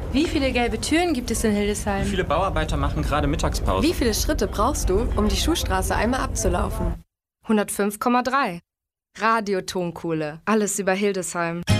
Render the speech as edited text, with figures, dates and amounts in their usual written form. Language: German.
Wie viele gelbe Türen gibt es in Hildesheim? Wie viele Bauarbeiter machen gerade Mittagspause? Wie viele Schritte brauchst du, um die Schuhstraße einmal abzulaufen? 105,3. Radio Tonkohle. Alles über Hildesheim.